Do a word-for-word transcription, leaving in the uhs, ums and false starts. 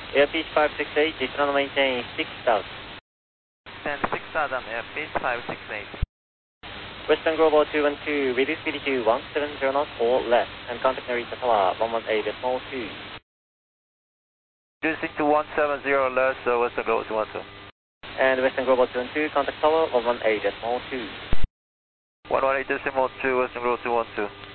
Airspeed five six eight, descend and maintain six thousand. Stand six thousand, airspeed five six eight. Western Global two one two, reduce speed to one seven zero knots or less, and contact Narita Tower one one eight decimal two. Reducing to one seven zero less, uh, Western Global two one two. And Western Global two one two, contact Tower one one eight decimal two. one one eight decimal two, Western Global two one two.